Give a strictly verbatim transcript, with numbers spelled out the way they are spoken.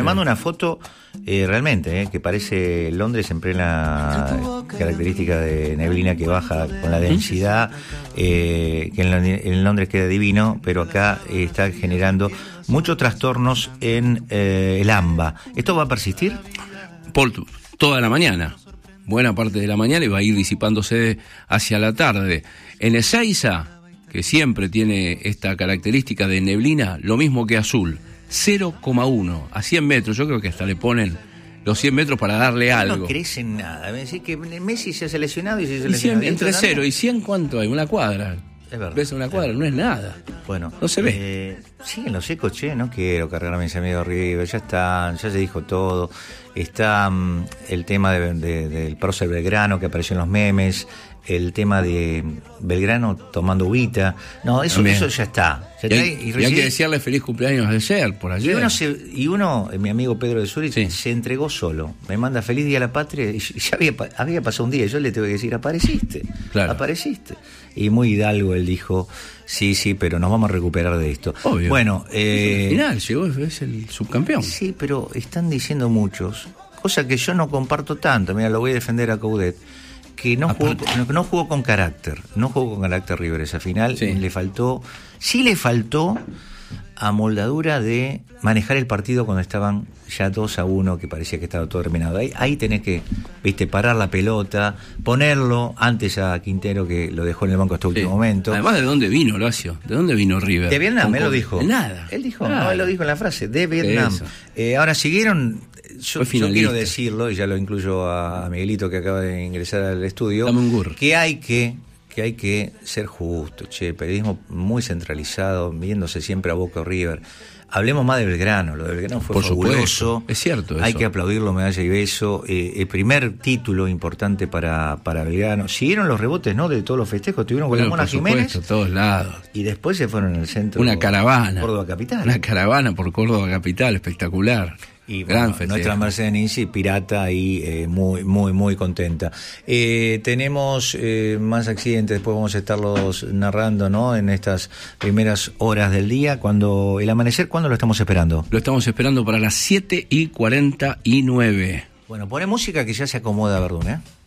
me manda una foto eh, realmente, eh, que parece Londres en plena característica de neblina que baja con la densidad, eh, que en, en Londres queda divino, pero acá eh, está generando muchos trastornos en eh, el AMBA. ¿Esto va a persistir? Por toda la mañana, buena parte de la mañana, y va a ir disipándose hacia la tarde. En Ezeiza, que siempre tiene esta característica de neblina, lo mismo que Azul, cero coma uno a cien metros. Yo creo que hasta le ponen los cien metros para darle algo. No crees en nada. Me decís que Messi se ha seleccionado y se ha y seleccionado. cien, entre cero y cien, ¿cuánto hay? Una cuadra. Es verdad. ¿Ves una cuadra? No es nada. Bueno, no se ve. Eh, sí, en los ecos, che, no quiero cargar a mis amigos River, ya están, ya se dijo todo. Está um, el tema de, de, del prócer Belgrano que apareció en los memes, el tema de Belgrano tomando uvita. No, eso, eso ya está. Ya y, está hay, y, y hay que desearle feliz cumpleaños de ayer, por ayer. Y uno, se, y uno mi amigo Pedro de Zurich, sí, se entregó solo. Me manda feliz día a la patria y ya había, había pasado un día. Y yo le tengo que decir, apareciste, claro. apareciste. Y muy hidalgo él dijo, sí, sí, pero nos vamos a recuperar de esto. Obvio. Bueno, eh, al final llegó, es el subcampeón. Sí, pero están diciendo muchos, cosa que yo no comparto tanto. Mira, lo voy a defender a Coudet, que no jugó, no, no jugó con carácter, no jugó con carácter River esa final. Sí. Le faltó, sí le faltó amoldadura de manejar el partido cuando estaban ya dos a uno, que parecía que estaba todo terminado. Ahí, ahí tenés que, viste, parar la pelota, ponerlo antes a Quintero, que lo dejó en el banco hasta el sí. último momento. Además, ¿de dónde vino, Horacio? ¿De dónde vino River? De Vietnam, él lo dijo. De nada. Él dijo, nada. no, él lo dijo en la frase, de Vietnam. Eh, ahora siguieron, yo, yo quiero decirlo, y ya lo incluyo a Miguelito que acaba de ingresar al estudio, que hay que que hay que ser justo, che, periodismo muy centralizado, viéndose siempre a Boca o River. Hablemos más de Belgrano, lo de Belgrano fue Por fabuloso. Supuesto. Es cierto eso. Hay que aplaudirlo, medalla y beso. Eh, el primer título importante para, para Belgrano. Siguieron los rebotes, ¿no? De todos los festejos, tuvieron con la Mona Jiménez. Por todos lados. Y después se fueron al centro. Una caravana. Córdoba Capital. Una caravana por Córdoba Capital, espectacular. Y bueno, nuestra Mercedes Ninzi, pirata y eh, muy, muy, muy contenta. Eh, tenemos eh, más accidentes, después vamos a estarlos narrando, ¿no? En estas primeras horas del día. Cuando el amanecer, ¿cuándo lo estamos esperando? Lo estamos esperando para las siete y cuarenta y nueve. Bueno, pone música que ya se acomoda, Verdún, ¿eh?